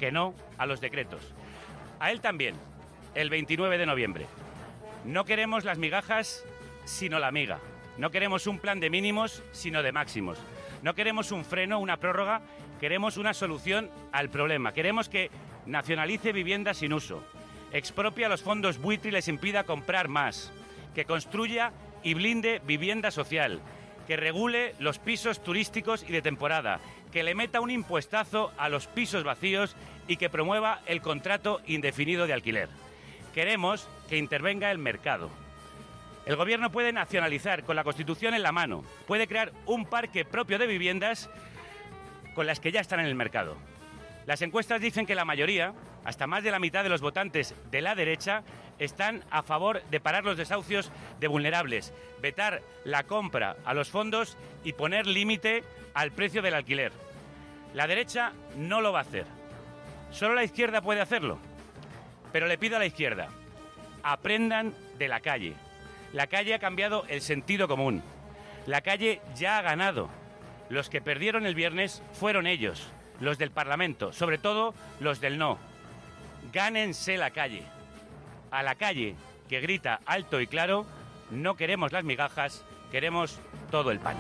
que no a los decretos. A él también, el 29 de noviembre. No queremos las migajas, sino la miga. No queremos un plan de mínimos, sino de máximos. No queremos un freno, una prórroga, queremos una solución al problema. Queremos que nacionalice viviendas sin uso, expropie a los fondos buitre y les impida comprar más, que construya y blinde vivienda social, que regule los pisos turísticos y de temporada, que le meta un impuestazo a los pisos vacíos y que promueva el contrato indefinido de alquiler. Queremos que intervenga el mercado. El Gobierno puede nacionalizar con la Constitución en la mano, puede crear un parque propio de viviendas con las que ya están en el mercado. Las encuestas dicen que la mayoría, hasta más de la mitad de los votantes de la derecha, están a favor de parar los desahucios de vulnerables, vetar la compra a los fondos y poner límite al precio del alquiler. La derecha no lo va a hacer. Solo la izquierda puede hacerlo. Pero le pido a la izquierda, aprendan de la calle. La calle ha cambiado el sentido común. La calle ya ha ganado. Los que perdieron el viernes fueron ellos, los del Parlamento, sobre todo los del no. Gánense la calle. A la calle que grita alto y claro, no queremos las migajas, queremos todo el pan.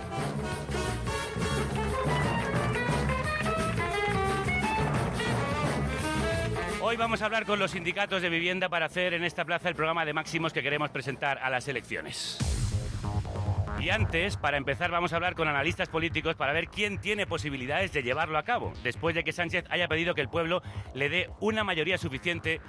Hoy vamos a hablar con los sindicatos de vivienda para hacer en esta plaza el programa de máximos que queremos presentar a las elecciones. Y antes, para empezar, vamos a hablar con analistas políticos para ver quién tiene posibilidades de llevarlo a cabo, después de que Sánchez haya pedido que el pueblo le dé una mayoría suficiente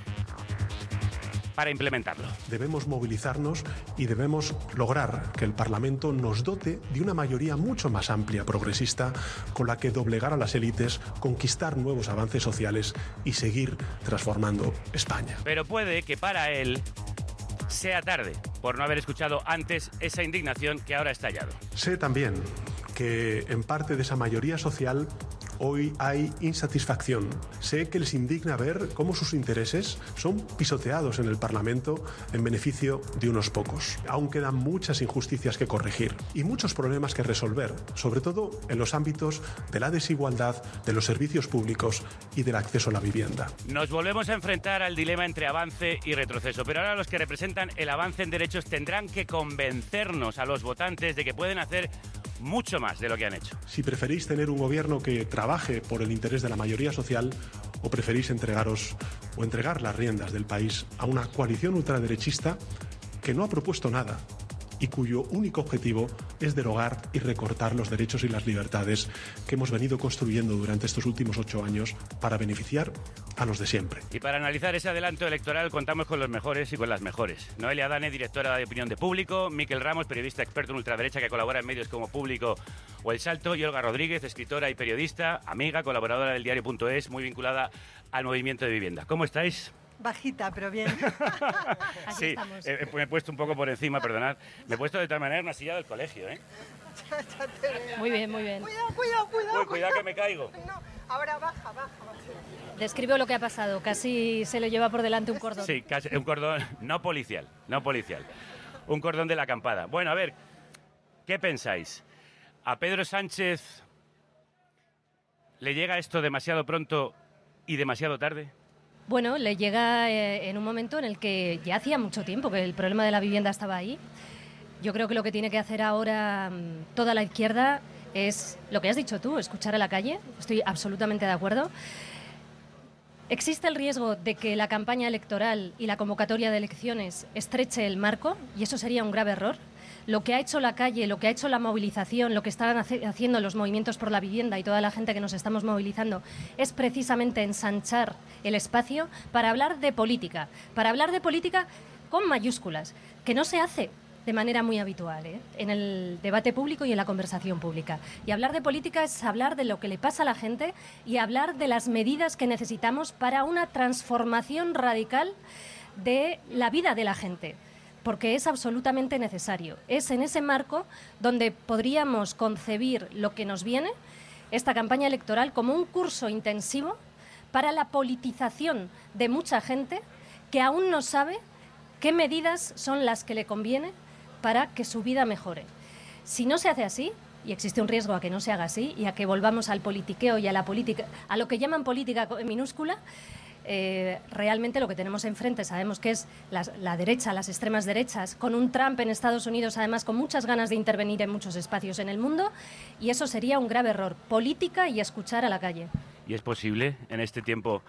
para implementarlo. Debemos movilizarnos y debemos lograr que el Parlamento nos dote de una mayoría mucho más amplia, progresista, con la que doblegar a las élites, conquistar nuevos avances sociales y seguir transformando España. Pero puede que para él sea tarde, por no haber escuchado antes esa indignación que ahora ha estallado. Sé también que en parte de esa mayoría social hoy hay insatisfacción. Sé que les indigna ver cómo sus intereses son pisoteados en el Parlamento en beneficio de unos pocos. Aún quedan muchas injusticias que corregir y muchos problemas que resolver, sobre todo en los ámbitos de la desigualdad, de los servicios públicos y del acceso a la vivienda. Nos volvemos a enfrentar al dilema entre avance y retroceso, pero ahora los que representan el avance en derechos tendrán que convencernos a los votantes de que pueden hacer mucho más de lo que han hecho. Si preferís tener un gobierno que trabaje por el interés de la mayoría social o preferís entregar las riendas del país a una coalición ultraderechista que no ha propuesto nada y cuyo único objetivo es derogar y recortar los derechos y las libertades que hemos venido construyendo durante estos últimos 8 años para beneficiar a los de siempre. Y para analizar ese adelanto electoral contamos con los mejores y con las mejores. Noelia Dane, directora de Opinión de Público, Miquel Ramos, periodista experto en ultraderecha que colabora en medios como Público o El Salto, y Olga Rodríguez, escritora y periodista, amiga, colaboradora del diario.es, muy vinculada al movimiento de vivienda. ¿Cómo estáis? Bajita, pero bien. Sí, me he puesto un poco por encima, perdonad. Me he puesto de tal manera una silla del colegio, ¿eh? Muy bien, muy bien. Cuidado. Uy, cuidado que me caigo. No, ahora baja. Describo lo que ha pasado. Casi se lo lleva por delante un cordón. Sí, casi un cordón no policial. Un cordón de la acampada. Bueno, a ver, ¿qué pensáis? ¿A Pedro Sánchez le llega esto demasiado pronto y demasiado tarde? Bueno, le llega en un momento en el que ya hacía mucho tiempo que el problema de la vivienda estaba ahí. Yo creo que lo que tiene que hacer ahora toda la izquierda es lo que has dicho tú, escuchar a la calle. Estoy absolutamente de acuerdo. Existe el riesgo de que la campaña electoral y la convocatoria de elecciones estreche el marco, y eso sería un grave error. Lo que ha hecho la calle, lo que ha hecho la movilización, lo que están haciendo los movimientos por la vivienda y toda la gente que nos estamos movilizando es precisamente ensanchar el espacio para hablar de política con mayúsculas, que no se hace de manera muy habitual en el debate público y en la conversación pública. Y hablar de política es hablar de lo que le pasa a la gente y hablar de las medidas que necesitamos para una transformación radical de la vida de la gente, porque es absolutamente necesario. Es en ese marco donde podríamos concebir lo que nos viene, esta campaña electoral, como un curso intensivo para la politización de mucha gente que aún no sabe qué medidas son las que le conviene para que su vida mejore. Si no se hace así, y existe un riesgo a que no se haga así y a que volvamos al politiqueo y a la política, a lo que llaman política en minúscula. Realmente lo que tenemos enfrente sabemos que es la derecha, las extremas derechas, con un Trump en Estados Unidos además con muchas ganas de intervenir en muchos espacios en el mundo, y eso sería un grave error. Política y escuchar a la calle. ¿Y es posible en este tiempo,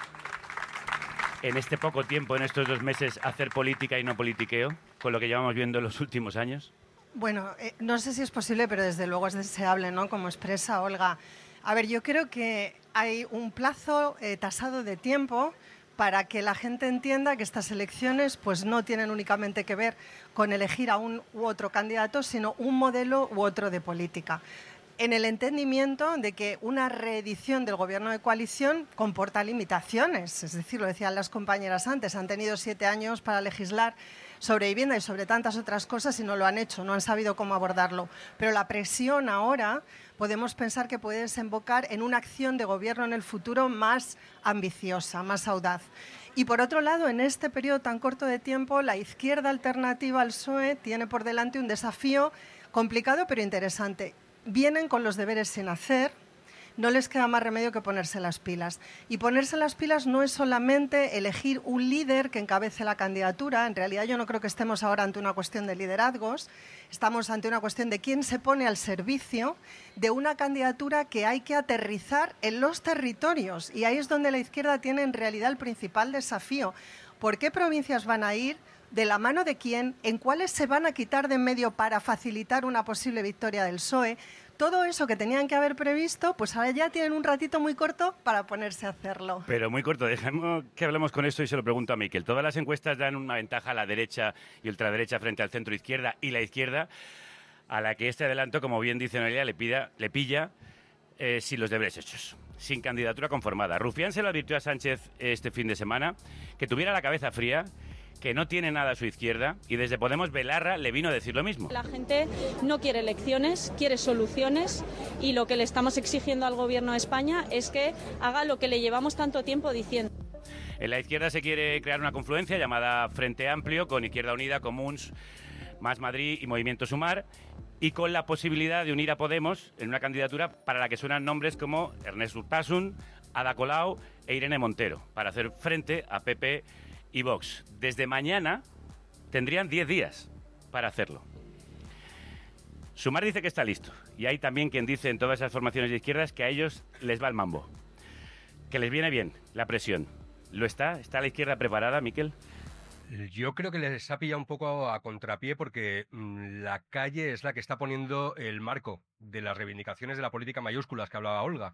en este poco tiempo, en estos 2 meses, hacer política y no politiqueo, con lo que llevamos viendo en los últimos años? Bueno, no sé si es posible, pero desde luego es deseable, ¿no? Como expresa Olga. A ver, yo creo que hay un plazo tasado de tiempo para que la gente entienda que estas elecciones pues, no tienen únicamente que ver con elegir a un u otro candidato, sino un modelo u otro de política. En el entendimiento de que una reedición del gobierno de coalición comporta limitaciones. Es decir, lo decían las compañeras antes, han tenido 7 años para legislar sobre vivienda y sobre tantas otras cosas y no lo han hecho, no han sabido cómo abordarlo. Pero la presión ahora podemos pensar que puede desembocar en una acción de gobierno en el futuro más ambiciosa, más audaz. Y por otro lado, en este periodo tan corto de tiempo, la izquierda alternativa al PSOE tiene por delante un desafío complicado pero interesante. Vienen con los deberes sin hacer, no les queda más remedio que ponerse las pilas. Y ponerse las pilas no es solamente elegir un líder que encabece la candidatura. En realidad yo no creo que estemos ahora ante una cuestión de liderazgos, estamos ante una cuestión de quién se pone al servicio de una candidatura que hay que aterrizar en los territorios. Y ahí es donde la izquierda tiene en realidad el principal desafío. ¿Por qué provincias van a ir? ¿De la mano de quién? ¿En cuáles se van a quitar de en medio para facilitar una posible victoria del PSOE? Todo eso que tenían que haber previsto, pues ahora ya tienen un ratito muy corto para ponerse a hacerlo. Pero muy corto, dejemos que hablemos con esto y se lo pregunto a Miquel. Todas las encuestas dan una ventaja a la derecha y ultraderecha frente al centro izquierda y la izquierda, a la que este adelanto, como bien dice Noelia, le pilla sin los deberes hechos, sin candidatura conformada. Rufián se lo advirtió a Sánchez este fin de semana, que tuviera la cabeza fría, que no tiene nada a su izquierda, y desde Podemos Belarra le vino a decir lo mismo. La gente no quiere elecciones, quiere soluciones, y lo que le estamos exigiendo al Gobierno de España es que haga lo que le llevamos tanto tiempo diciendo. En la izquierda se quiere crear una confluencia llamada Frente Amplio, con Izquierda Unida, Comuns, Más Madrid y Movimiento Sumar, y con la posibilidad de unir a Podemos en una candidatura para la que suenan nombres como Ernest Urtasun, Ada Colau e Irene Montero, para hacer frente a PP y Vox. Desde mañana tendrían 10 días para hacerlo. Sumar dice que está listo, y hay también quien dice en todas esas formaciones de izquierdas que a ellos les va el mambo, que les viene bien la presión. ¿Lo está? ¿Está la izquierda preparada, Miquel? Yo creo que les ha pillado un poco a contrapié porque la calle es la que está poniendo el marco de las reivindicaciones de la política mayúsculas que hablaba Olga.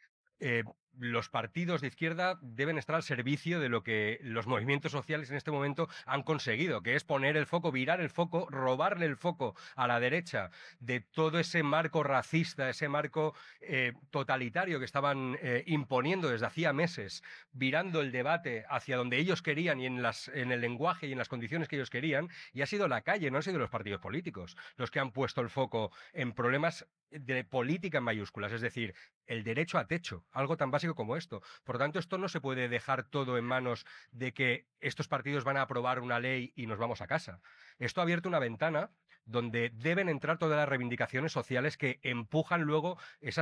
Los partidos de izquierda deben estar al servicio de lo que los movimientos sociales en este momento han conseguido, que es poner el foco, virar el foco, robarle el foco a la derecha de todo ese marco racista, ese marco totalitario que estaban imponiendo desde hacía meses, virando el debate hacia donde ellos querían y en el lenguaje y en las condiciones que ellos querían, y ha sido la calle, no han sido los partidos políticos los que han puesto el foco en problemas de política en mayúsculas, es decir, el derecho a techo, algo tan básico como esto. Por lo tanto, esto no se puede dejar todo en manos de que estos partidos van a aprobar una ley y nos vamos a casa. Esto ha abierto una ventana donde deben entrar todas las reivindicaciones sociales que empujan luego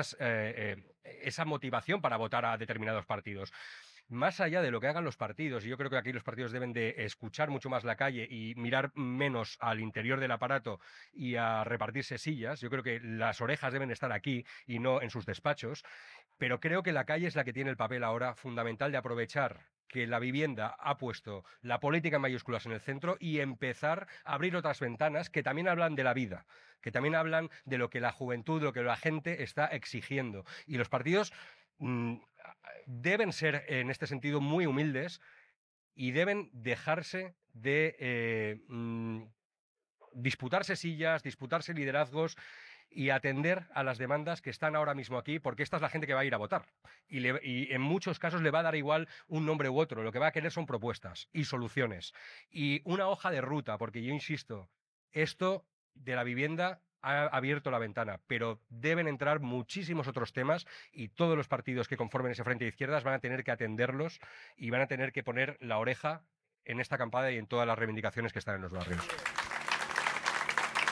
esa motivación para votar a determinados partidos. Más allá de lo que hagan los partidos, y yo creo que aquí los partidos deben de escuchar mucho más la calle y mirar menos al interior del aparato y a repartirse sillas. Yo creo que las orejas deben estar aquí y no en sus despachos, pero creo que la calle es la que tiene el papel ahora fundamental de aprovechar que la vivienda ha puesto la política en mayúsculas en el centro y empezar a abrir otras ventanas que también hablan de la vida, que también hablan de lo que la juventud, de lo que la gente está exigiendo. Y los partidos deben ser, en este sentido, muy humildes y deben dejarse de disputarse sillas, disputarse liderazgos y atender a las demandas que están ahora mismo aquí, porque esta es la gente que va a ir a votar. Y en muchos casos le va a dar igual un nombre u otro. Lo que va a querer son propuestas y soluciones. Y una hoja de ruta, porque yo insisto, esto de la vivienda ha abierto la ventana, pero deben entrar muchísimos otros temas y todos los partidos que conformen ese frente de izquierdas van a tener que atenderlos y van a tener que poner la oreja en esta campaña y en todas las reivindicaciones que están en los barrios.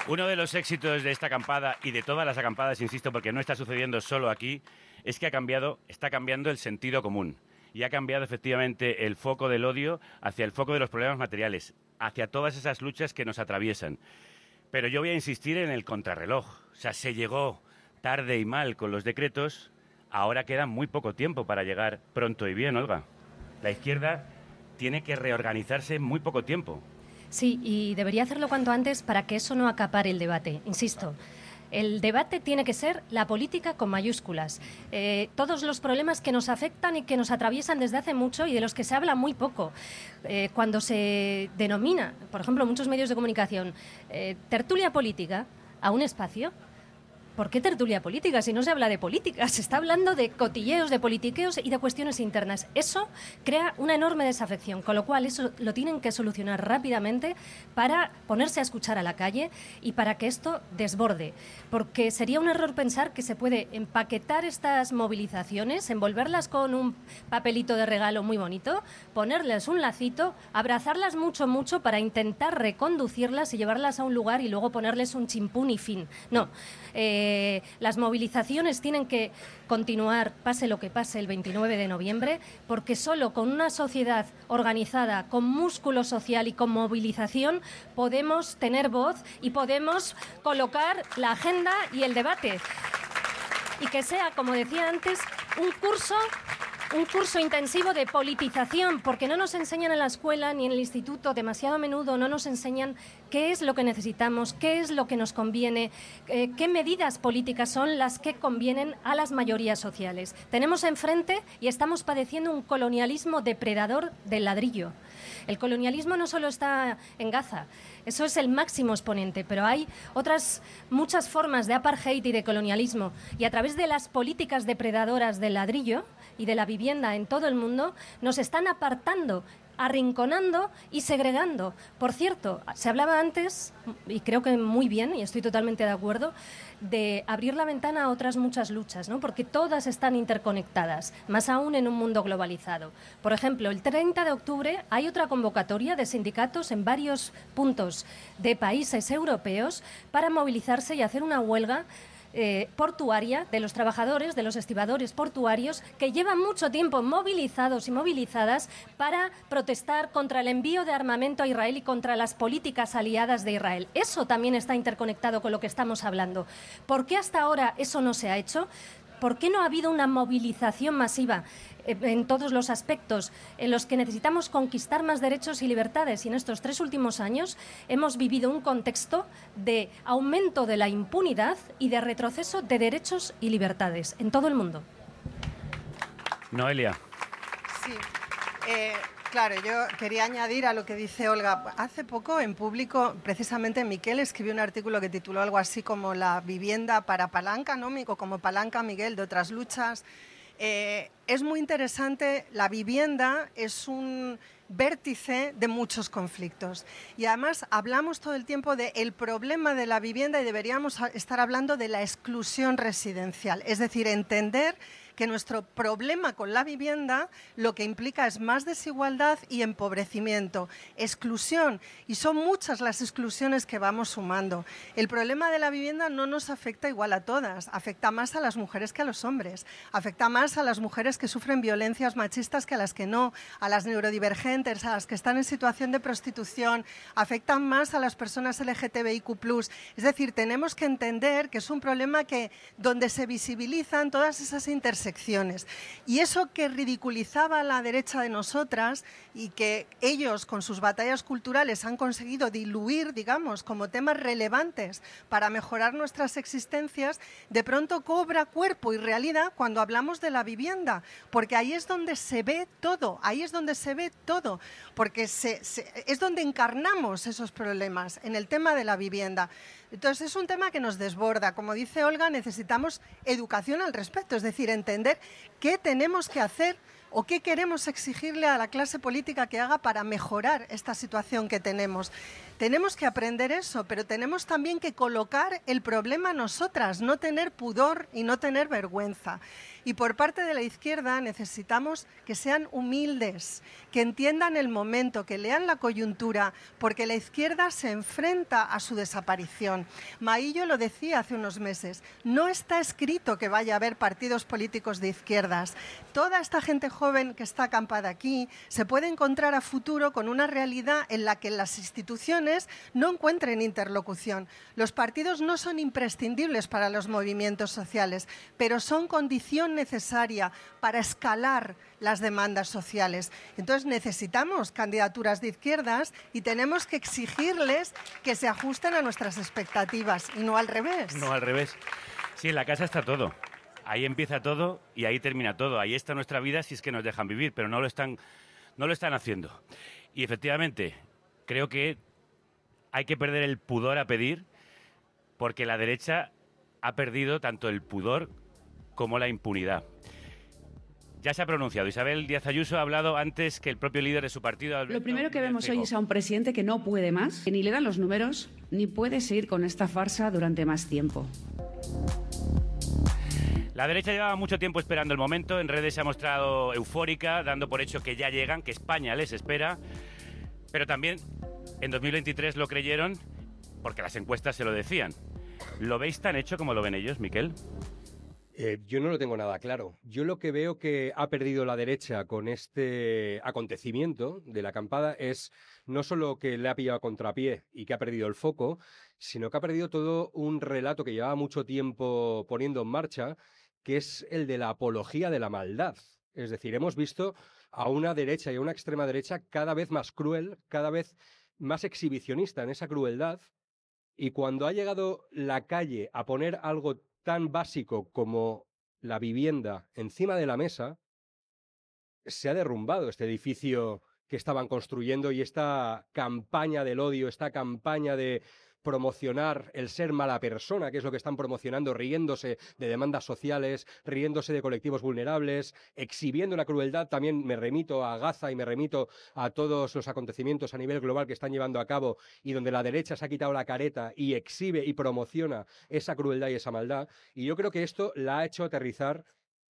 Uno de los éxitos de esta acampada y de todas las acampadas, insisto, porque no está sucediendo solo aquí, es que está cambiando el sentido común y ha cambiado efectivamente el foco del odio hacia el foco de los problemas materiales, hacia todas esas luchas que nos atraviesan. Pero yo voy a insistir en el contrarreloj. O sea, se llegó tarde y mal con los decretos, ahora queda muy poco tiempo para llegar pronto y bien, Olga. La izquierda tiene que reorganizarse en muy poco tiempo. Sí, y debería hacerlo cuanto antes para que eso no acapare el debate. Insisto, el debate tiene que ser la política con mayúsculas. Todos los problemas que nos afectan y que nos atraviesan desde hace mucho y de los que se habla muy poco. Cuando se denomina, por ejemplo, muchos medios de comunicación, tertulia política a un espacio. ¿Por qué tertulia política si no se habla de política? Se está hablando de cotilleos, de politiqueos y de cuestiones internas. Eso crea una enorme desafección, con lo cual eso lo tienen que solucionar rápidamente para ponerse a escuchar a la calle y para que esto desborde. Porque sería un error pensar que se puede empaquetar estas movilizaciones, envolverlas con un papelito de regalo muy bonito, ponerles un lacito, abrazarlas mucho, mucho para intentar reconducirlas y llevarlas a un lugar y luego ponerles un chimpún y fin. No. Las movilizaciones tienen que continuar, pase lo que pase, el 29 de noviembre, porque solo con una sociedad organizada, con músculo social y con movilización, podemos tener voz y podemos colocar la agenda y el debate. Y que sea, como decía antes, un curso intensivo de politización, porque no nos enseñan en la escuela ni en el instituto, demasiado a menudo no nos enseñan qué es lo que necesitamos, qué es lo que nos conviene, qué medidas políticas son las que convienen a las mayorías sociales. Tenemos enfrente y estamos padeciendo un colonialismo depredador del ladrillo. El colonialismo no solo está en Gaza, eso es el máximo exponente, pero hay otras muchas formas de apartheid y de colonialismo, y a través de las políticas depredadoras del ladrillo y de la vivienda en todo el mundo, nos están apartando, arrinconando y segregando. Por cierto, se hablaba antes, y creo que muy bien, y estoy totalmente de acuerdo, de abrir la ventana a otras muchas luchas, ¿no? Porque todas están interconectadas, más aún en un mundo globalizado. Por ejemplo, el 30 de octubre hay otra convocatoria de sindicatos en varios puntos de países europeos para movilizarse y hacer una huelga portuaria de los trabajadores, de los estibadores portuarios, que llevan mucho tiempo movilizados y movilizadas para protestar contra el envío de armamento a Israel y contra las políticas aliadas de Israel. Eso también está interconectado con lo que estamos hablando. ¿Por qué hasta ahora eso no se ha hecho? ¿Por qué no ha habido una movilización masiva en todos los aspectos en los que necesitamos conquistar más derechos y libertades? Y en estos 3 últimos años hemos vivido un contexto de aumento de la impunidad y de retroceso de derechos y libertades en todo el mundo. Noelia. Sí. Claro, yo quería añadir a lo que dice Olga. Hace poco, en Público, precisamente Miquel escribió un artículo que tituló algo así como la vivienda para palanca, ¿no? Como palanca, Miguel, de otras luchas. Es muy interesante. La vivienda es un vértice de muchos conflictos. Y además hablamos todo el tiempo del problema de la vivienda y deberíamos estar hablando de la exclusión residencial. Es decir, entender que nuestro problema con la vivienda lo que implica es más desigualdad y empobrecimiento, exclusión, y son muchas las exclusiones que vamos sumando. El problema de la vivienda no nos afecta igual a todas, afecta más a las mujeres que a los hombres, afecta más a las mujeres que sufren violencias machistas que a las que no, a las neurodivergentes, a las que están en situación de prostitución, afectan más a las personas LGTBIQ+. Es decir, tenemos que entender que es un problema donde se visibilizan todas esas intersecciones. Y eso que ridiculizaba la derecha de nosotras y que ellos con sus batallas culturales han conseguido diluir, digamos, como temas relevantes para mejorar nuestras existencias, de pronto cobra cuerpo y realidad cuando hablamos de la vivienda, porque ahí es donde se ve todo, porque es donde encarnamos esos problemas, en el tema de la vivienda. Entonces es un tema que nos desborda. Como dice Olga, necesitamos educación al respecto, es decir, entender qué tenemos que hacer o qué queremos exigirle a la clase política que haga para mejorar esta situación que tenemos. Tenemos que aprender eso, pero tenemos también que colocar el problema nosotras, no tener pudor y no tener vergüenza. Y por parte de la izquierda necesitamos que sean humildes, que entiendan el momento, que lean la coyuntura, porque la izquierda se enfrenta a su desaparición. Maillo lo decía hace unos meses, no está escrito que vaya a haber partidos políticos de izquierdas. Toda esta gente joven que está acampada aquí se puede encontrar a futuro con una realidad en la que las instituciones no encuentren interlocución. Los partidos no son imprescindibles para los movimientos sociales, pero son condición necesaria para escalar las demandas sociales. Entonces necesitamos candidaturas de izquierdas y tenemos que exigirles que se ajusten a nuestras expectativas y no al revés. No al revés. Sí, en la casa está todo. Ahí empieza todo y ahí termina todo. Ahí está nuestra vida si es que nos dejan vivir, pero no lo están haciendo. Y efectivamente, creo que hay que perder el pudor a pedir, porque la derecha ha perdido tanto el pudor como la impunidad. Ya se ha pronunciado. Isabel Díaz Ayuso ha hablado antes que el propio líder de su partido. Alberto Lo primero que vemos Feijóo. hoy es a un presidente que no puede más, que ni le dan los números, ni puede seguir con esta farsa durante más tiempo. La derecha llevaba mucho tiempo esperando el momento. En redes se ha mostrado eufórica, dando por hecho que ya llegan, que España les espera. Pero también en 2023 lo creyeron porque las encuestas se lo decían. ¿Lo veis tan hecho como lo ven ellos, Miquel? Yo no lo tengo nada claro. Yo lo que veo que ha perdido la derecha con este acontecimiento de la acampada es no solo que le ha pillado a contrapié y que ha perdido el foco, sino que ha perdido todo un relato que llevaba mucho tiempo poniendo en marcha, que es el de la apología de la maldad. Es decir, hemos visto a una derecha y a una extrema derecha cada vez más cruel, cada vez más exhibicionista en esa crueldad, y cuando ha llegado la calle a poner algo tan básico como la vivienda encima de la mesa, se ha derrumbado este edificio que estaban construyendo y esta campaña del odio, esta campaña de promocionar el ser mala persona, que es lo que están promocionando, riéndose de demandas sociales, riéndose de colectivos vulnerables, exhibiendo la crueldad. También me remito a Gaza y me remito a todos los acontecimientos a nivel global que están llevando a cabo y donde la derecha se ha quitado la careta y exhibe y promociona esa crueldad y esa maldad. Y yo creo que esto la ha hecho aterrizar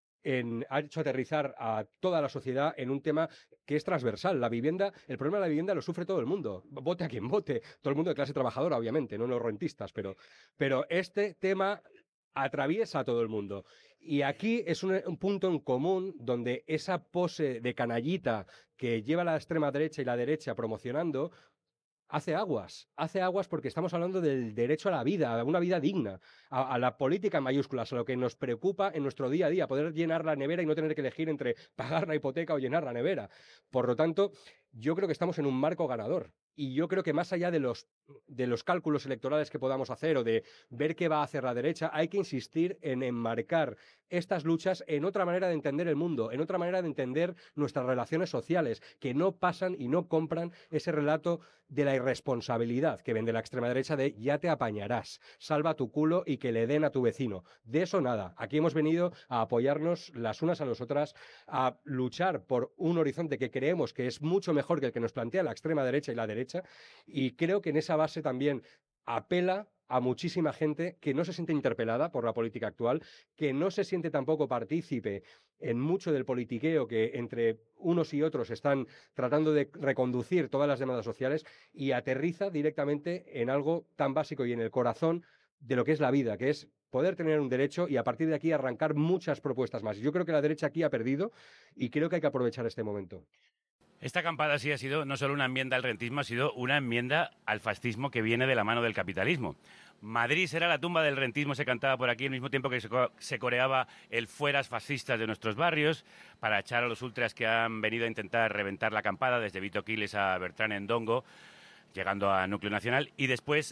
a toda la sociedad en un tema que es transversal. La vivienda, el problema de la vivienda lo sufre todo el mundo, vote a quien vote, todo el mundo de clase trabajadora, obviamente, no los rentistas, pero este tema atraviesa a todo el mundo. Y aquí es un punto en común donde esa pose de canallita que lleva la extrema derecha y la derecha promocionando hace aguas porque estamos hablando del derecho a la vida, a una vida digna, a la política en mayúsculas, a lo que nos preocupa en nuestro día a día, poder llenar la nevera y no tener que elegir entre pagar la hipoteca o llenar la nevera. Por lo tanto, yo creo que estamos en un marco ganador. Y yo creo que más allá de los cálculos electorales que podamos hacer o de ver qué va a hacer la derecha, hay que insistir en enmarcar estas luchas en otra manera de entender el mundo, en otra manera de entender nuestras relaciones sociales, que no pasan y no compran ese relato de la irresponsabilidad que vende la extrema derecha de ya te apañarás, salva tu culo y que le den a tu vecino. De eso nada. Aquí hemos venido a apoyarnos las unas a las otras, a luchar por un horizonte que creemos que es mucho mejor que el que nos plantea la extrema derecha y la derecha, y creo que en esa base también apela a muchísima gente que no se siente interpelada por la política actual, que no se siente tampoco partícipe en mucho del politiqueo que entre unos y otros están tratando de reconducir todas las demandas sociales, y aterriza directamente en algo tan básico y en el corazón de lo que es la vida, que es poder tener un derecho, y a partir de aquí arrancar muchas propuestas más. Yo creo que la derecha aquí ha perdido y creo que hay que aprovechar este momento. Esta acampada sí ha sido no solo una enmienda al rentismo, ha sido una enmienda al fascismo que viene de la mano del capitalismo. Madrid será la tumba del rentismo, se cantaba por aquí al mismo tiempo que se coreaba el fueras fascistas de nuestros barrios, para echar a los ultras que han venido a intentar reventar la acampada, desde Vito Quiles a Bertrán Endongo, llegando a Núcleo Nacional, y después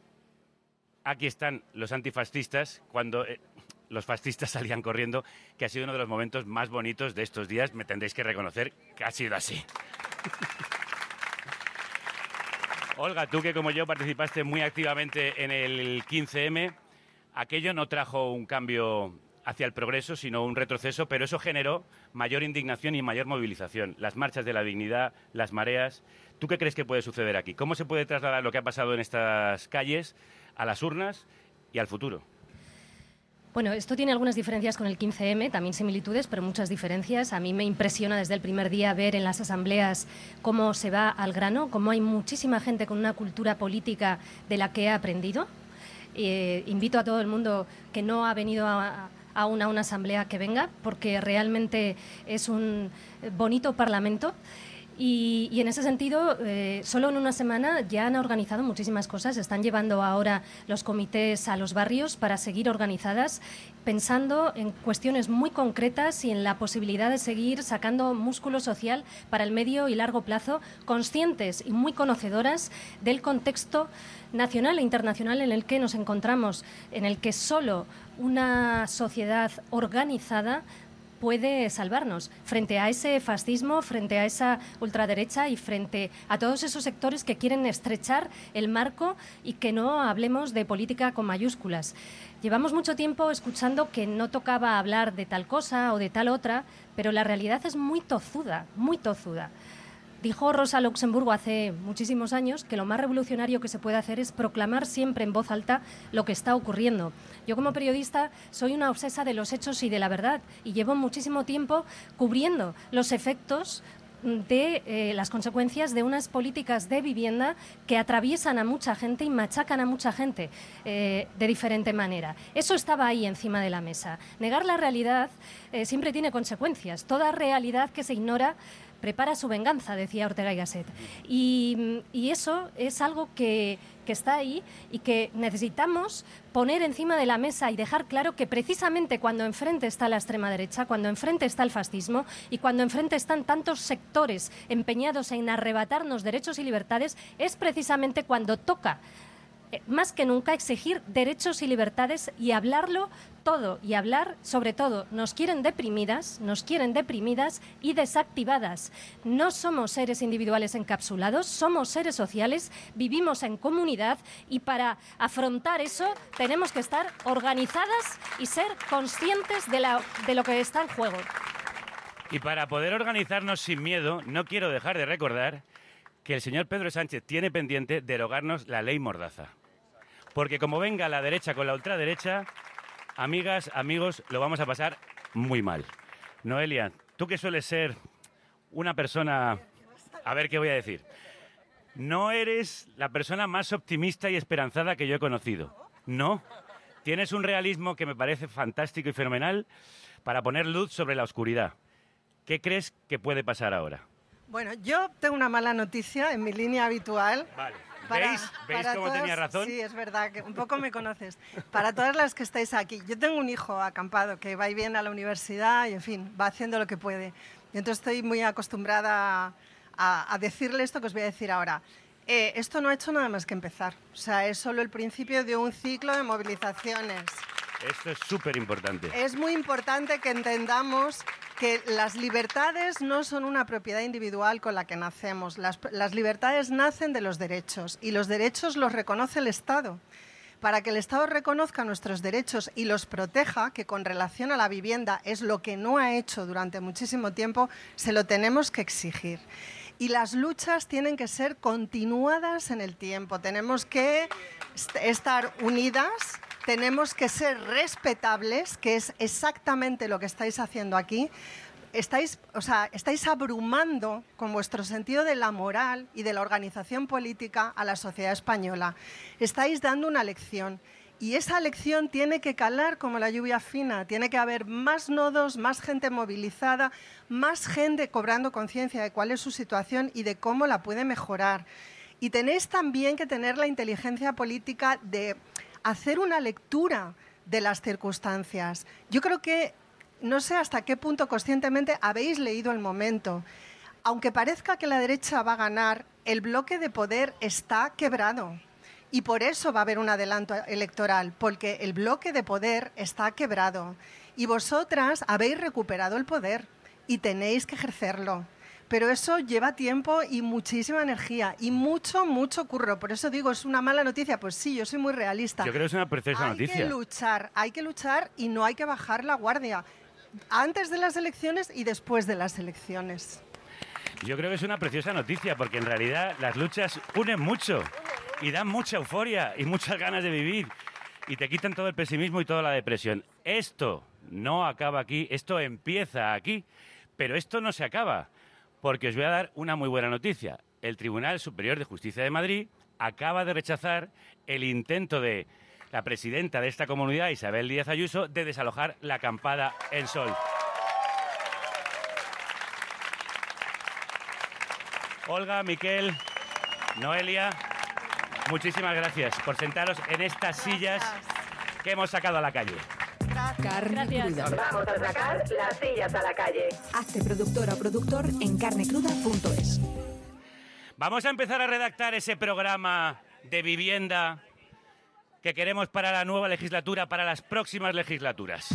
aquí están los antifascistas, cuando los fascistas salían corriendo, que ha sido uno de los momentos más bonitos de estos días. Me tendréis que reconocer que ha sido así. Olga, tú que como yo participaste muy activamente en el 15M, aquello no trajo un cambio hacia el progreso, sino un retroceso, pero eso generó mayor indignación y mayor movilización. Las marchas de la dignidad, las mareas. ¿Tú qué crees que puede suceder aquí? ¿Cómo se puede trasladar lo que ha pasado en estas calles a las urnas y al futuro? Bueno, esto tiene algunas diferencias con el 15M, también similitudes, pero muchas diferencias. A mí me impresiona desde el primer día ver en las asambleas cómo se va al grano, cómo hay muchísima gente con una cultura política de la que he aprendido. Invito a todo el mundo que no ha venido a una asamblea que venga, porque realmente es un bonito parlamento. Y en ese sentido, solo en una semana ya han organizado muchísimas cosas. Están llevando ahora los comités a los barrios para seguir organizadas, pensando en cuestiones muy concretas y en la posibilidad de seguir sacando músculo social para el medio y largo plazo, conscientes y muy conocedoras del contexto nacional e internacional en el que nos encontramos, en el que solo una sociedad organizada puede salvarnos frente a ese fascismo, frente a esa ultraderecha y frente a todos esos sectores que quieren estrechar el marco y que no hablemos de política con mayúsculas. Llevamos mucho tiempo escuchando que no tocaba hablar de tal cosa o de tal otra, pero la realidad es muy tozuda, muy tozuda. Dijo Rosa Luxemburgo hace muchísimos años que lo más revolucionario que se puede hacer es proclamar siempre en voz alta lo que está ocurriendo. Yo como periodista soy una obsesa de los hechos y de la verdad y llevo muchísimo tiempo cubriendo los efectos de las consecuencias de unas políticas de vivienda que atraviesan a mucha gente y machacan a mucha gente de diferente manera. Eso estaba ahí encima de la mesa. Negar la realidad siempre tiene consecuencias. Toda realidad que se ignora prepara su venganza, decía Ortega y Gasset. Y eso es algo que está ahí y que necesitamos poner encima de la mesa y dejar claro que precisamente cuando enfrente está la extrema derecha, cuando enfrente está el fascismo y cuando enfrente están tantos sectores empeñados en arrebatarnos derechos y libertades, es precisamente cuando toca más que nunca exigir derechos y libertades y hablarlo todo y hablar, sobre todo, nos quieren deprimidas y desactivadas. No somos seres individuales encapsulados, somos seres sociales, vivimos en comunidad y para afrontar eso tenemos que estar organizadas y ser conscientes de lo que está en juego. Y para poder organizarnos sin miedo, no quiero dejar de recordar que el señor Pedro Sánchez tiene pendiente derogarnos la ley Mordaza. Porque como venga la derecha con la ultraderecha, amigas, amigos, lo vamos a pasar muy mal. Noelia, tú que sueles ser una persona... A ver qué voy a decir. No eres la persona más optimista y esperanzada que yo he conocido. No. Tienes un realismo que me parece fantástico y fenomenal para poner luz sobre la oscuridad. ¿Qué crees que puede pasar ahora? Bueno, yo tengo una mala noticia en mi línea habitual. Vale. ¿Veis cómo tenía razón? Sí, es verdad, que un poco me conoces. Para todas las que estáis aquí, yo tengo un hijo acampado que va y viene a la universidad y, en fin, va haciendo lo que puede. Y entonces estoy muy acostumbrada a decirle esto que os voy a decir ahora. Esto no ha hecho nada más que empezar. O sea, es solo el principio de un ciclo de movilizaciones. Esto es súper importante. Es muy importante que entendamos que las libertades no son una propiedad individual con la que nacemos. Las libertades nacen de los derechos y los derechos los reconoce el Estado. Para que el Estado reconozca nuestros derechos y los proteja, que con relación a la vivienda es lo que no ha hecho durante muchísimo tiempo, se lo tenemos que exigir. Y las luchas tienen que ser continuadas en el tiempo. Tenemos que estar unidas, tenemos que ser respetables, que es exactamente lo que estáis haciendo aquí. Estáis abrumando con vuestro sentido de la moral y de la organización política a la sociedad española. Estáis dando una lección. Y esa lección tiene que calar como la lluvia fina, tiene que haber más nodos, más gente movilizada, más gente cobrando conciencia de cuál es su situación y de cómo la puede mejorar. Y tenéis también que tener la inteligencia política de hacer una lectura de las circunstancias. Yo creo que, no sé hasta qué punto conscientemente habéis leído el momento. Aunque parezca que la derecha va a ganar, el bloque de poder está quebrado. Y por eso va a haber un adelanto electoral, porque el bloque de poder está quebrado. Y vosotras habéis recuperado el poder y tenéis que ejercerlo. Pero eso lleva tiempo y muchísima energía y mucho, mucho curro. Por eso digo, ¿es una mala noticia? Pues sí, yo soy muy realista. Yo creo que es una preciosa noticia. Hay que luchar y no hay que bajar la guardia. Antes de las elecciones y después de las elecciones. Yo creo que es una preciosa noticia porque en realidad las luchas unen mucho y dan mucha euforia y muchas ganas de vivir. y te quitan todo el pesimismo y toda la depresión. Esto no acaba aquí, esto empieza aquí, pero esto no se acaba, porque os voy a dar una muy buena noticia. El Tribunal Superior de Justicia de Madrid acaba de rechazar el intento de la presidenta de esta comunidad, Isabel Díaz Ayuso, de desalojar la acampada en Sol. Olga, Miquel, Noelia, muchísimas gracias por sentaros en estas sillas que hemos sacado a la calle. Carne cruda. Vamos a sacar las sillas a la calle. Hazte productora o productor en carnecruda.es. Vamos a empezar a redactar ese programa de vivienda que queremos para la nueva legislatura, para las próximas legislaturas.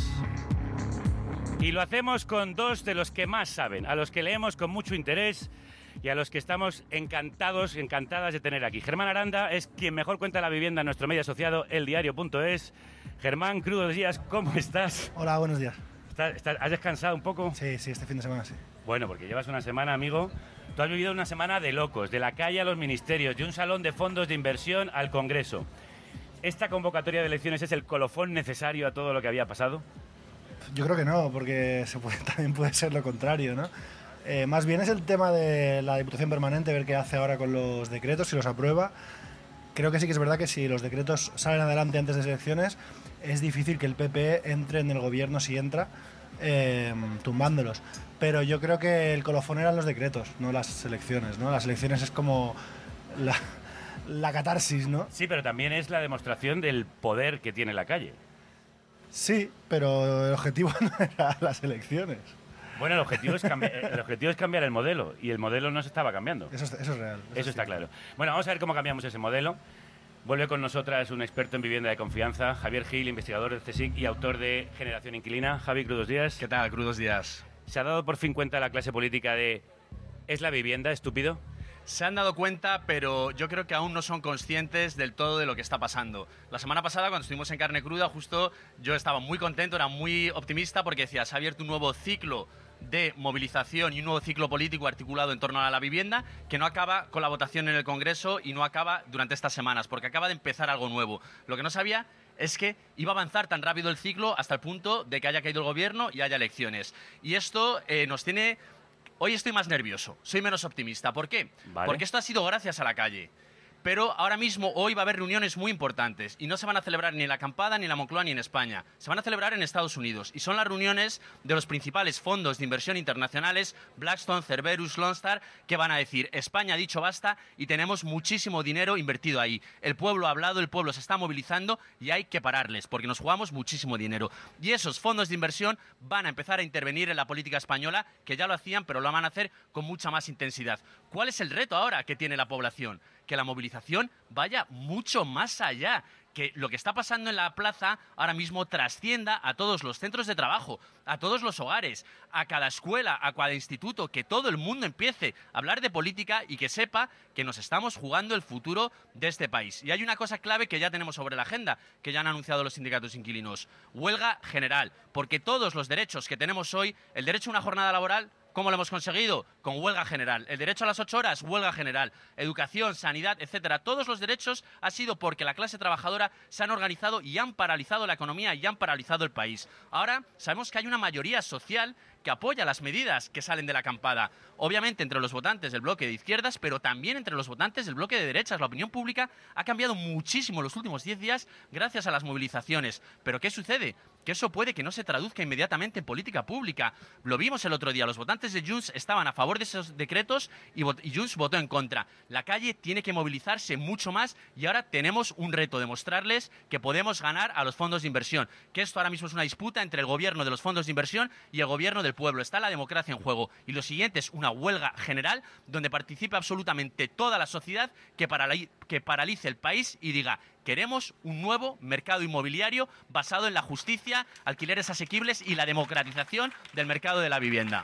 Y lo hacemos con dos de los que más saben, a los que leemos con mucho interés y a los que estamos encantadas de tener aquí. Germán Aranda es quien mejor cuenta la vivienda en nuestro medio asociado, eldiario.es. Germán, crudos días, ¿cómo estás? Hola, buenos días. ¿Has descansado un poco? Sí, este fin de semana sí. Bueno, porque llevas una semana, amigo. Tú has vivido una semana de locos, de la calle a los ministerios, de un salón de fondos de inversión al Congreso. ¿Esta convocatoria de elecciones es el colofón necesario a todo lo que había pasado? Yo creo que no, porque también puede ser lo contrario, ¿no? Más bien es el tema de la Diputación Permanente, ver qué hace ahora con los decretos, si los aprueba. Creo que sí que es verdad que si los decretos salen adelante antes de elecciones, es difícil que el PP entre en el gobierno si entra, tumbándolos. Pero yo creo que el colofón eran los decretos, no las elecciones, ¿no? Las elecciones es como la catarsis, ¿no? Sí, pero también es la demostración del poder que tiene la calle. Sí, pero el objetivo no era las elecciones. Bueno, el objetivo es cambiar el modelo, y el modelo no se estaba cambiando. Eso es real. Eso está claro. Bueno, vamos a ver cómo cambiamos ese modelo. Vuelve con nosotras un experto en vivienda de confianza, Javier Gil, investigador del CSIC y autor de Generación Inquilina. Javi, crudos días. ¿Qué tal? Crudos días. ¿Se ha dado por fin cuenta la clase política de ¿es la vivienda, estúpido? Se han dado cuenta, pero yo creo que aún no son conscientes del todo de lo que está pasando. La semana pasada, cuando estuvimos en Carne Cruda, justo yo estaba muy contento, era muy optimista, porque decía, se ha abierto un nuevo ciclo de movilización y un nuevo ciclo político articulado en torno a la vivienda, que no acaba con la votación en el Congreso y no acaba durante estas semanas, porque acaba de empezar algo nuevo. Lo que no sabía es que iba a avanzar tan rápido el ciclo hasta el punto de que haya caído el gobierno y haya elecciones. Y esto nos tiene... Hoy estoy más nervioso, soy menos optimista. ¿Por qué? Vale. Porque esto ha sido gracias a la calle. Pero ahora mismo, hoy va a haber reuniones muy importantes y no se van a celebrar ni en la Acampada, ni en la Moncloa, ni en España. Se van a celebrar en Estados Unidos y son las reuniones de los principales fondos de inversión internacionales, Blackstone, Cerberus, Lone Star, que van a decir, España ha dicho basta y tenemos muchísimo dinero invertido ahí. El pueblo ha hablado, el pueblo se está movilizando y hay que pararles porque nos jugamos muchísimo dinero. Y esos fondos de inversión van a empezar a intervenir en la política española, que ya lo hacían, pero lo van a hacer con mucha más intensidad. ¿Cuál es el reto ahora que tiene la población? Que la movilización vaya mucho más allá, que lo que está pasando en la plaza ahora mismo trascienda a todos los centros de trabajo, a todos los hogares, a cada escuela, a cada instituto, que todo el mundo empiece a hablar de política y que sepa que nos estamos jugando el futuro de este país. Y hay una cosa clave que ya tenemos sobre la agenda, que ya han anunciado los sindicatos inquilinos: huelga general, porque todos los derechos que tenemos hoy, el derecho a una jornada laboral, ¿cómo lo hemos conseguido? Con huelga general. El derecho a las 8 horas, huelga general. Educación, sanidad, etcétera. Todos los derechos ha sido porque la clase trabajadora se han organizado y han paralizado la economía y han paralizado el país. Ahora sabemos que hay una mayoría social que apoya las medidas que salen de la acampada. Obviamente entre los votantes del bloque de izquierdas, pero también entre los votantes del bloque de derechas. La opinión pública ha cambiado muchísimo en los últimos 10 días gracias a las movilizaciones. ¿Pero qué sucede? Que eso puede que no se traduzca inmediatamente en política pública. Lo vimos el otro día, los votantes de Junts estaban a favor de esos decretos y Junts votó en contra. La calle tiene que movilizarse mucho más y ahora tenemos un reto, demostrarles que podemos ganar a los fondos de inversión, que esto ahora mismo es una disputa entre el gobierno de los fondos de inversión y el gobierno del pueblo. Está la democracia en juego y lo siguiente es una huelga general donde participe absolutamente toda la sociedad, que paralice el país y diga: queremos un nuevo mercado inmobiliario basado en la justicia, alquileres asequibles y la democratización del mercado de la vivienda.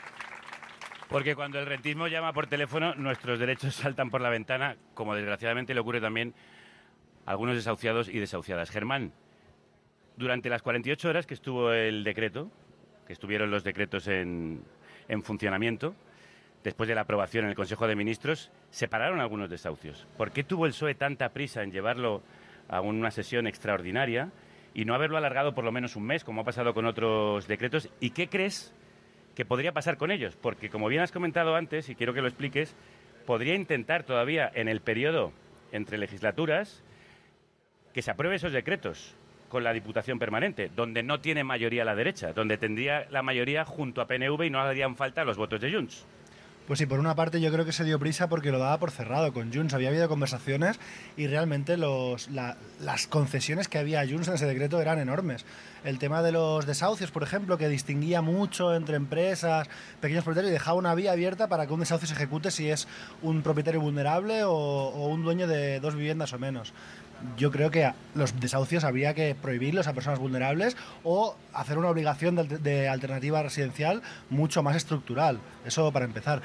Porque cuando el rentismo llama por teléfono, nuestros derechos saltan por la ventana, como desgraciadamente le ocurre también a algunos desahuciados y desahuciadas. Germán, durante las 48 horas que estuvo el decreto, que estuvieron los decretos en funcionamiento, después de la aprobación en el Consejo de Ministros, se pararon algunos desahucios. ¿Por qué tuvo el PSOE tanta prisa en llevarlo a una sesión extraordinaria y no haberlo alargado por lo menos un mes, como ha pasado con otros decretos. ¿Y qué crees que podría pasar con ellos? Porque, como bien has comentado antes, y quiero que lo expliques, podría intentar todavía en el periodo entre legislaturas que se apruebe esos decretos con la Diputación Permanente, donde no tiene mayoría la derecha, donde tendría la mayoría junto a PNV y no harían falta los votos de Junts. Pues sí, por una parte yo creo que se dio prisa porque lo daba por cerrado con Junts. Había habido conversaciones y realmente las concesiones que había a Junts en ese decreto eran enormes. El tema de los desahucios, por ejemplo, que distinguía mucho entre empresas, pequeños propietarios, y dejaba una vía abierta para que un desahucio se ejecute si es un propietario vulnerable o un dueño de 2 viviendas o menos. Yo creo que los desahucios habría que prohibirlos a personas vulnerables o hacer una obligación de alternativa residencial mucho más estructural. Eso para empezar.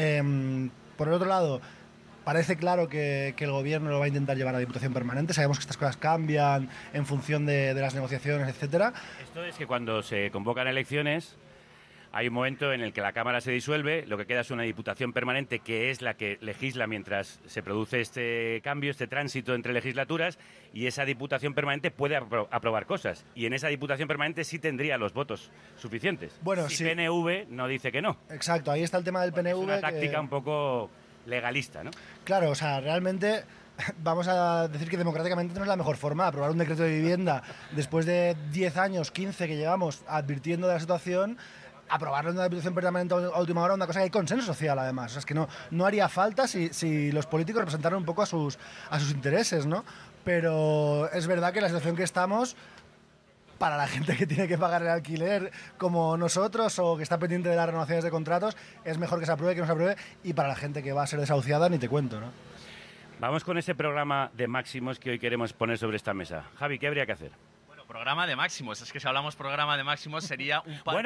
Por el otro lado, parece claro que el gobierno lo va a intentar llevar a la Diputación Permanente. Sabemos que estas cosas cambian en función de las negociaciones, etcétera. Esto es que cuando se convocan elecciones hay un momento en el que la Cámara se disuelve, lo que queda es una Diputación Permanente que es la que legisla mientras se produce este cambio, este tránsito entre legislaturas, y esa Diputación Permanente puede aprobar cosas. Y en esa Diputación Permanente sí tendría los votos suficientes. Bueno, si sí. PNV no dice que no. Exacto, ahí está el tema del PNV. Es una táctica un poco legalista, ¿no? Claro, o sea, realmente vamos a decir que democráticamente no es la mejor forma. Aprobar un decreto de vivienda después de 10 años, 15 que llevamos advirtiendo de la situación, aprobarlo en una Diputación Permanente a última hora, una cosa que hay consenso social, además. O sea, es que no haría falta si los políticos representaran un poco a sus intereses, ¿no? Pero es verdad que la situación que estamos, para la gente que tiene que pagar el alquiler como nosotros o que está pendiente de las renovaciones de contratos, es mejor que se apruebe que no se apruebe, y para la gente que va a ser desahuciada ni te cuento, ¿no? Vamos con ese programa de máximos que hoy queremos poner sobre esta mesa. Javi, ¿qué habría que hacer? Programa de máximos. Es que si hablamos programa de máximos sería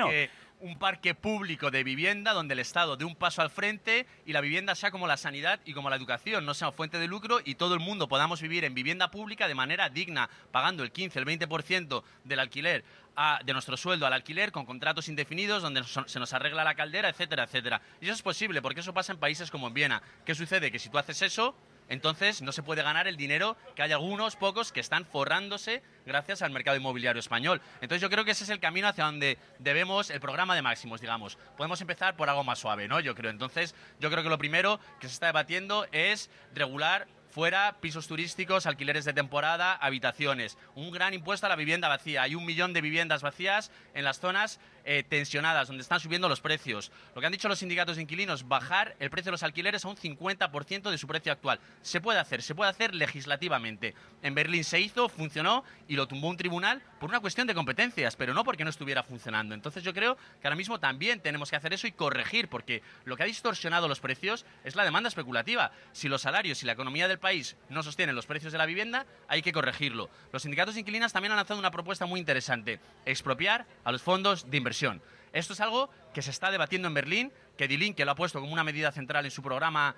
un parque público de vivienda donde el Estado dé un paso al frente y la vivienda sea como la sanidad y como la educación, no sea fuente de lucro, y todo el mundo podamos vivir en vivienda pública de manera digna, pagando el 15, el 20% del alquiler, de nuestro sueldo al alquiler, con contratos indefinidos donde se nos arregla la caldera, etcétera, etcétera. Y eso es posible porque eso pasa en países como en Viena. ¿Qué sucede? Que si tú haces eso, entonces no se puede ganar el dinero que hay algunos pocos que están forrándose gracias al mercado inmobiliario español. Entonces yo creo que ese es el camino hacia donde debemos el programa de máximos, digamos. Podemos empezar por algo más suave, ¿no? Yo creo. Entonces yo creo que lo primero que se está debatiendo es regular fuera pisos turísticos, alquileres de temporada, habitaciones. Un gran impuesto a la vivienda vacía. Hay 1 millón de viviendas vacías en las zonas tensionadas, donde están subiendo los precios. Lo que han dicho los sindicatos de inquilinos, bajar el precio de los alquileres a un 50% de su precio actual. Se puede hacer legislativamente. En Berlín se hizo, funcionó y lo tumbó un tribunal por una cuestión de competencias, pero no porque no estuviera funcionando. Entonces yo creo que ahora mismo también tenemos que hacer eso y corregir, porque lo que ha distorsionado los precios es la demanda especulativa. Si los salarios y la economía del país no sostienen los precios de la vivienda, hay que corregirlo. Los sindicatos de inquilinas también han lanzado una propuesta muy interesante: expropiar a los fondos de inversión. Esto es algo que se está debatiendo en Berlín, que Die Linke lo ha puesto como una medida central en su programa,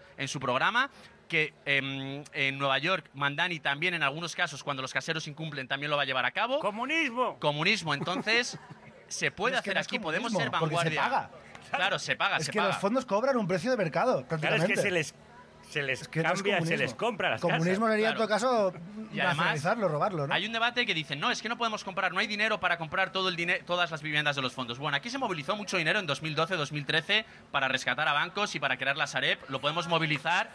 que en Nueva York Mandani también, en algunos casos, cuando los caseros incumplen, también lo va a llevar a cabo. ¡Comunismo! Entonces, se puede hacer aquí, podemos ser vanguardia. Se paga. Claro, se paga. Es que los fondos cobran un precio de mercado, prácticamente. Claro, es que se les cambia, se les compra las casas. Comunismo sería, en todo caso, y además, nacionalizarlo, robarlo, ¿no? Hay un debate que dicen, no, es que no podemos comprar, no hay dinero para comprar todas las viviendas de los fondos. Bueno, aquí se movilizó mucho dinero en 2012-2013 para rescatar a bancos y para crear la Sareb. Lo podemos movilizar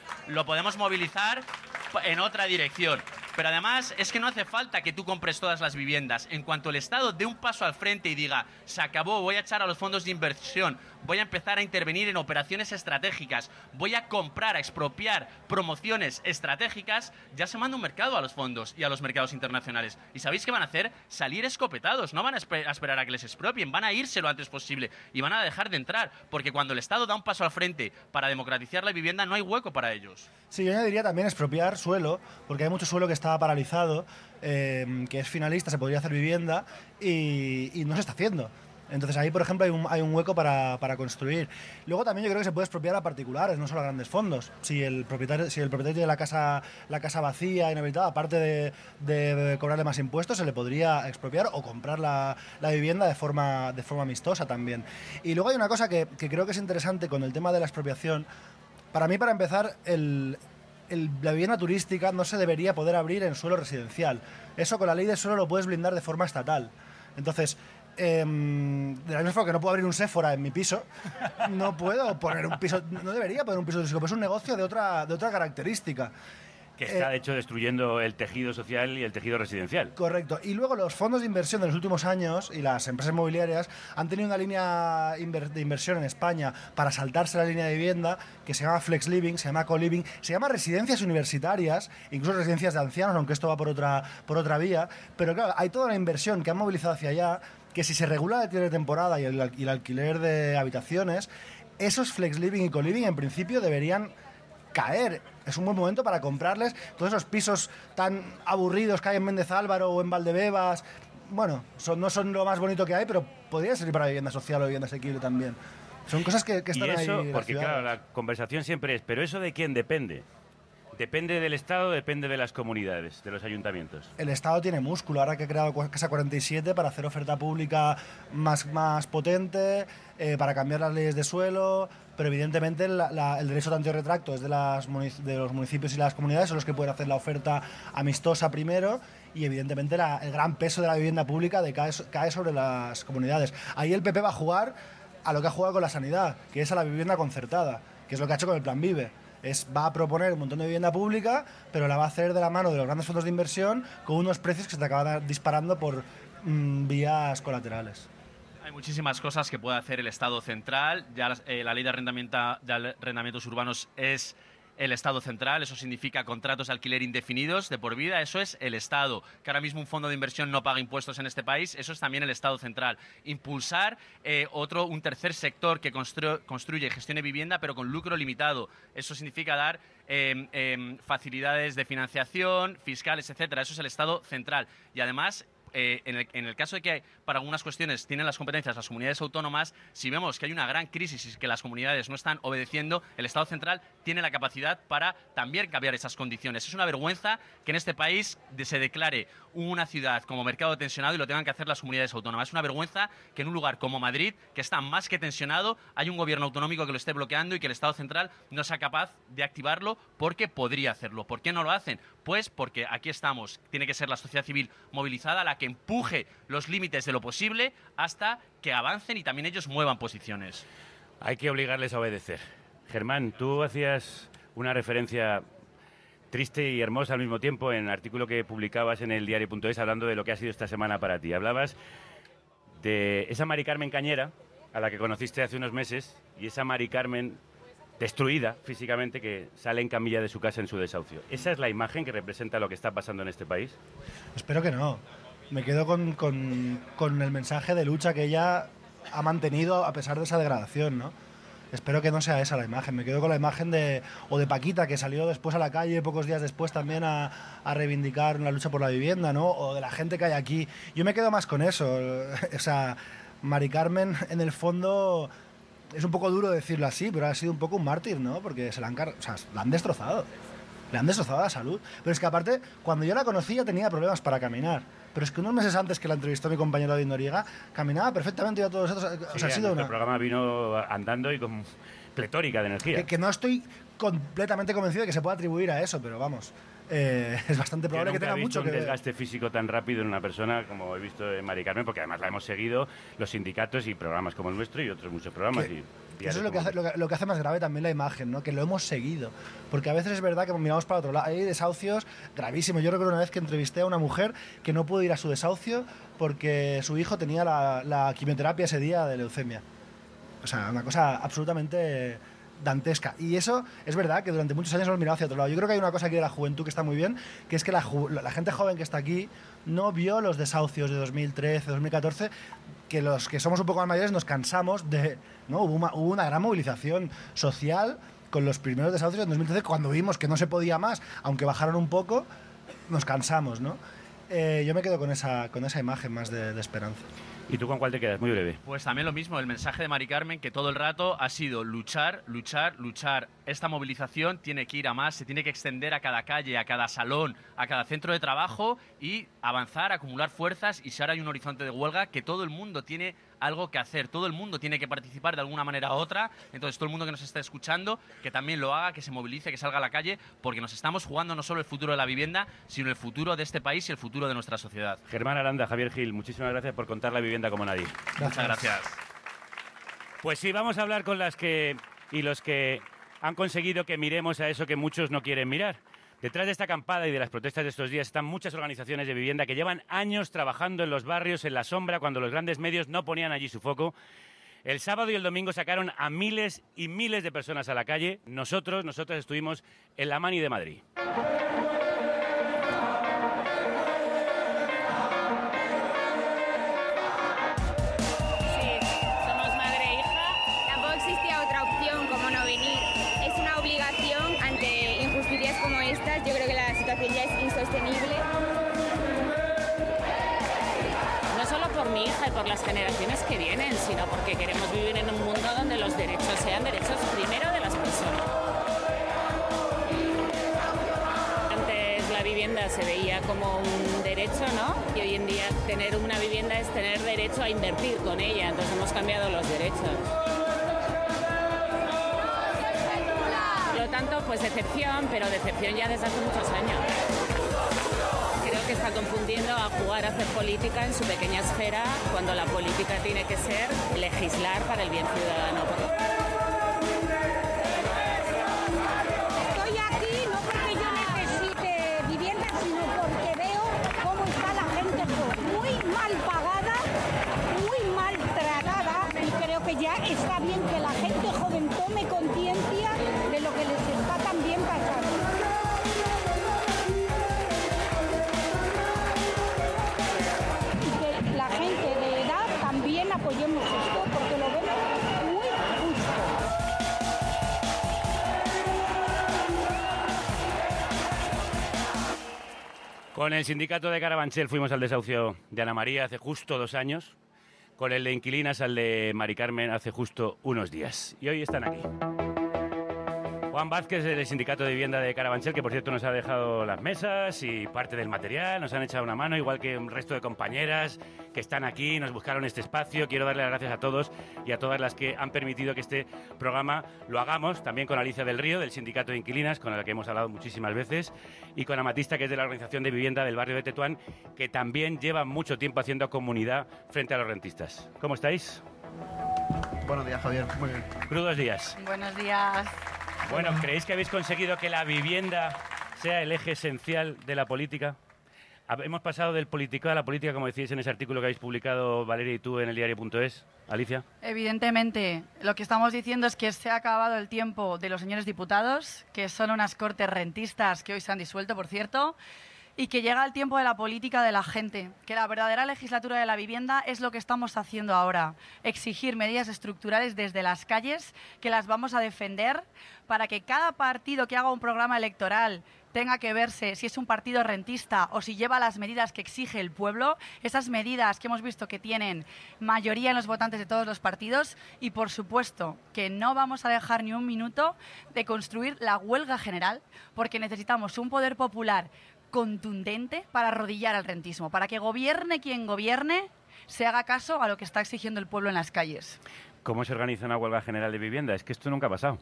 en otra dirección. Pero además es que no hace falta que tú compres todas las viviendas. En cuanto el Estado dé un paso al frente y diga, se acabó, voy a echar a los fondos de inversión, voy a empezar a intervenir en operaciones estratégicas, voy a comprar, a expropiar promociones estratégicas, ya se manda un mercado a los fondos y a los mercados internacionales. ¿Y sabéis qué van a hacer? Salir escopetados. No van a esperar a que les expropien, van a irse lo antes posible y van a dejar de entrar, porque cuando el Estado da un paso al frente para democratizar la vivienda, no hay hueco para ellos. Sí, yo añadiría también expropiar suelo, porque hay mucho suelo que estaba paralizado, que es finalista, se podría hacer vivienda y no se está haciendo. Entonces ahí, por ejemplo, hay un hueco para construir. Luego también yo creo que se puede expropiar a particulares, no solo a grandes fondos. Si el propietario tiene la casa vacía, inhabilitada, aparte de cobrarle más impuestos, se le podría expropiar o comprar la vivienda de forma amistosa también. Y luego hay una cosa que creo que es interesante con el tema de la expropiación. Para mí, para empezar, la vivienda turística no se debería poder abrir en suelo residencial. Eso con la ley de suelo lo puedes blindar de forma estatal. Entonces, de la misma forma que no puedo abrir un Sephora en mi piso, no puedo poner un piso, no debería poner un piso turístico, pero es un negocio de otra característica. Que está, de hecho, destruyendo el tejido social y el tejido residencial. Correcto. Y luego los fondos de inversión de los últimos años y las empresas inmobiliarias han tenido una línea de inversión en España para saltarse la línea de vivienda que se llama Flex Living, se llama Co-Living, se llama residencias universitarias, incluso residencias de ancianos, aunque esto va por otra vía. Pero claro, hay toda una inversión que han movilizado hacia allá, que si se regula el alquiler de temporada y el alquiler de habitaciones, esos Flex Living y Co-Living en principio deberían caer. Es un buen momento para comprarles todos esos pisos tan aburridos que hay en Méndez Álvaro o en Valdebebas. Bueno, no son lo más bonito que hay, pero podría servir para vivienda social o vivienda asequible también. Son cosas que están ahí. Y eso, porque claro, la conversación siempre es, ¿pero eso de quién depende? ¿Depende del Estado o depende de las comunidades, de los ayuntamientos? El Estado tiene músculo, ahora que ha creado Casa 47 para hacer oferta pública más potente, para cambiar las leyes de suelo, pero evidentemente el derecho de antirretracto es de los municipios y las comunidades, son los que pueden hacer la oferta amistosa primero, y evidentemente el gran peso de la vivienda pública cae sobre las comunidades. Ahí el PP va a jugar a lo que ha jugado con la sanidad, que es a la vivienda concertada, que es lo que ha hecho con el Plan Vive. Va a proponer un montón de vivienda pública, pero la va a hacer de la mano de los grandes fondos de inversión con unos precios que se te acaban disparando por vías colaterales. Hay muchísimas cosas que puede hacer el Estado central. Ya la ley de arrendamientos urbanos es el Estado central. Eso significa contratos de alquiler indefinidos de por vida. Eso es el Estado. Que ahora mismo un fondo de inversión no paga impuestos en este país. Eso es también el Estado central. Impulsar un tercer sector que construye y gestione vivienda, pero con lucro limitado. Eso significa dar facilidades de financiación, fiscales, etcétera. Eso es el Estado central. Y además, en el caso de que para algunas cuestiones tienen las competencias las comunidades autónomas, si vemos que hay una gran crisis y que las comunidades no están obedeciendo, el Estado central tiene la capacidad para también cambiar esas condiciones. Es una vergüenza que en este país se declare una ciudad como mercado tensionado y lo tengan que hacer las comunidades autónomas. Es una vergüenza que en un lugar como Madrid, que está más que tensionado, hay un gobierno autonómico que lo esté bloqueando y que el Estado central no sea capaz de activarlo porque podría hacerlo. ¿Por qué no lo hacen? Pues porque aquí estamos. Tiene que ser la sociedad civil movilizada la que empuje los límites de lo posible hasta que avancen y también ellos muevan posiciones. Hay que obligarles a obedecer. Germán, tú hacías una referencia triste y hermosa al mismo tiempo en el artículo que publicabas en el diario.es hablando de lo que ha sido esta semana para ti. Hablabas de esa Mari Carmen Cañera, a la que conociste hace unos meses, y esa Mari Carmen destruida físicamente que sale en camilla de su casa en su desahucio. ¿Esa es la imagen que representa lo que está pasando en este país? Espero que no. Me quedo con el mensaje de lucha que ella ha mantenido a pesar de esa degradación, ¿no? Espero que no sea esa la imagen. Me quedo con la imagen de Paquita, que salió después a la calle, pocos días después también a reivindicar una lucha por la vivienda, ¿no? O de la gente que hay aquí. Yo me quedo más con eso. O sea, Mari Carmen, en el fondo, es un poco duro decirlo así, pero ha sido un poco un mártir, ¿no? Porque la han destrozado. Le han destrozado la salud. Pero es que aparte, cuando yo la conocí ya tenía problemas para caminar. Pero es que unos meses antes que la entrevistó mi compañero David Noriega, caminaba perfectamente y a todos nosotros. Sí, o sea, ha sido el programa vino andando y con pletórica de energía. Que no estoy completamente convencido de que se pueda atribuir a eso, pero vamos, es bastante probable que tenga mucho que ver. Un desgaste físico tan rápido en una persona como he visto en Mari Carmen, porque además la hemos seguido los sindicatos y programas como el nuestro y otros muchos programas. Eso es lo que hace más grave también la imagen, ¿no? Que lo hemos seguido. Porque a veces es verdad que miramos para otro lado. Hay desahucios gravísimos. Yo recuerdo una vez que entrevisté a una mujer que no pudo ir a su desahucio porque su hijo tenía la quimioterapia ese día de leucemia. O sea, una cosa absolutamente dantesca. Y eso es verdad que durante muchos años hemos mirado hacia otro lado. Yo creo que hay una cosa aquí de la juventud que está muy bien, que es que la gente joven que está aquí no vio los desahucios de 2013, 2014, que los que somos un poco más mayores nos cansamos de... ¿no? Hubo una gran movilización social con los primeros desahucios en 2013, cuando vimos que no se podía más, aunque bajaron un poco, nos cansamos, ¿no? Yo me quedo con esa imagen más de esperanza. ¿Y tú con cuál te quedas? Muy breve. Pues también lo mismo, el mensaje de Mari Carmen, que todo el rato ha sido luchar, luchar, luchar. Esta movilización tiene que ir a más, se tiene que extender a cada calle, a cada salón, a cada centro de trabajo y avanzar, acumular fuerzas. Y si ahora hay un horizonte de huelga, que todo el mundo tiene algo que hacer, todo el mundo tiene que participar de alguna manera u otra. Entonces todo el mundo que nos está escuchando, que también lo haga, que se movilice, que salga a la calle, porque nos estamos jugando no solo el futuro de la vivienda, sino el futuro de este país y el futuro de nuestra sociedad. Germán Aranda, Javier Gil, muchísimas gracias por contar la vivienda como nadie. Muchas gracias. Pues sí, vamos a hablar con las que y los que han conseguido que miremos a eso que muchos no quieren mirar. Detrás de esta acampada y de las protestas de estos días están muchas organizaciones de vivienda que llevan años trabajando en los barrios, en la sombra, cuando los grandes medios no ponían allí su foco. El sábado y el domingo sacaron a miles y miles de personas a la calle. Nosotras estuvimos en la Mani de Madrid. Yo creo que la situación ya es insostenible. No solo por mi hija y por las generaciones que vienen, sino porque queremos vivir en un mundo donde los derechos sean derechos primero de las personas. Antes la vivienda se veía como un derecho, ¿no? Y hoy en día tener una vivienda es tener derecho a invertir con ella, entonces hemos cambiado los derechos. Por lo tanto, pues decepción, pero decepción ya desde hace muchos años. Creo que está confundiendo a jugar a hacer política en su pequeña esfera, cuando la política tiene que ser legislar para el bien ciudadano. Estoy aquí no porque yo necesite vivienda, sino porque veo cómo está la gente muy mal pagada, muy maltratada, y creo que ya está bien que la gente joven tome conciencia de lo que les está también pasando. Y que la gente de edad también apoyemos esto, porque lo vemos muy justo. Con el sindicato de Carabanchel fuimos al desahucio de Ana María hace justo 2 años. Con el de Inquilinas al de Mari Carmen hace justo unos días. Y hoy están aquí. Juan Vázquez del Sindicato de Vivienda de Carabanchel, que por cierto nos ha dejado las mesas y parte del material, nos han echado una mano, igual que un resto de compañeras que están aquí, nos buscaron este espacio. Quiero darle las gracias a todos y a todas las que han permitido que este programa lo hagamos, también con Alicia del Río, del Sindicato de Inquilinas, con la que hemos hablado muchísimas veces, y con Amatista, que es de la Organización de Vivienda del barrio de Tetuán, que también lleva mucho tiempo haciendo comunidad frente a los rentistas. ¿Cómo estáis? Buenos días, Javier. Muy bien. Crudos días. Buenos días. Bueno, ¿creéis que habéis conseguido que la vivienda sea el eje esencial de la política? Hemos pasado del politicado a la política, como decíais en ese artículo que habéis publicado Valeria y tú en el diario.es. Alicia. Evidentemente, lo que estamos diciendo es que se ha acabado el tiempo de los señores diputados, que son unas cortes rentistas que hoy se han disuelto, por cierto, y que llega el tiempo de la política de la gente, que la verdadera legislatura de la vivienda es lo que estamos haciendo ahora, exigir medidas estructurales desde las calles, que las vamos a defender para que cada partido que haga un programa electoral tenga que verse si es un partido rentista o si lleva las medidas que exige el pueblo, esas medidas que hemos visto que tienen mayoría en los votantes de todos los partidos, y por supuesto que no vamos a dejar ni un minuto de construir la huelga general, porque necesitamos un poder popular contundente para arrodillar al rentismo, para que gobierne quien gobierne, se haga caso a lo que está exigiendo el pueblo en las calles. ¿Cómo se organiza una huelga general de vivienda? Es que esto nunca ha pasado.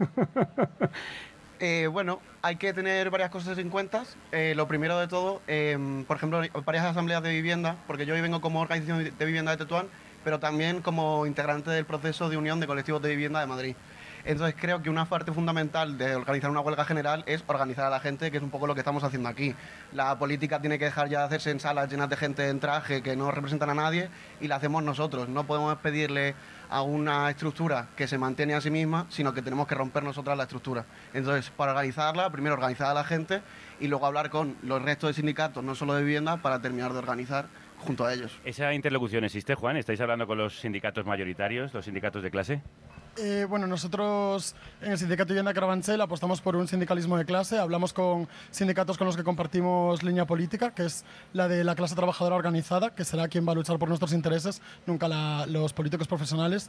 Bueno, hay que tener varias cosas en cuenta. Lo primero de todo, por ejemplo, varias asambleas de vivienda, porque yo hoy vengo como organización de vivienda de Tetuán, pero también como integrante del proceso de unión de colectivos de vivienda de Madrid. Entonces creo que una parte fundamental de organizar una huelga general es organizar a la gente, que es un poco lo que estamos haciendo aquí. La política tiene que dejar ya de hacerse en salas llenas de gente en traje que no representan a nadie, y la hacemos nosotros. No podemos pedirle a una estructura que se mantiene a sí misma, sino que tenemos que romper nosotras la estructura. Entonces, para organizarla, primero organizar a la gente y luego hablar con los restos de sindicatos, no solo de vivienda, para terminar de organizar junto a ellos. ¿Esa interlocución existe, Juan? ¿Estáis hablando con los sindicatos mayoritarios, los sindicatos de clase? Bueno, nosotros en el Sindicato Vivienda Carabanchel apostamos por un sindicalismo de clase. Hablamos con sindicatos con los que compartimos línea política, que es la de la clase trabajadora organizada, que será quien va a luchar por nuestros intereses, nunca los políticos profesionales.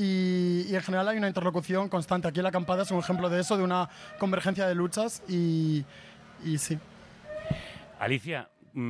Y en general hay una interlocución constante. Aquí en La Acampada es un ejemplo de eso, de una convergencia de luchas y sí. Alicia,